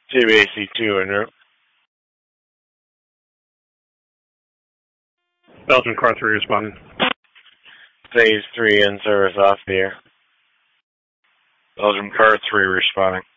TBAC2 en route. Belgium Car 3 responding. Phase 3 in service off the air. Belgium Car 3 responding.